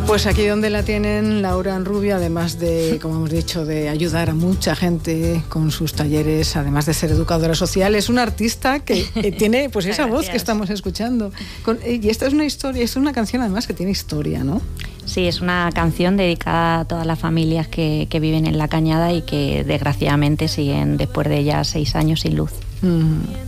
Pues aquí donde la tienen, Laura Rubio, además de, como hemos dicho, de ayudar a mucha gente con sus talleres, además de ser educadora social, es una artista que tiene pues esa voz que estamos escuchando. Y esta es una historia, es una canción además que tiene historia, ¿no? Sí, es una canción dedicada a todas las familias que viven en La Cañada y que desgraciadamente siguen después de ya 6 años sin luz.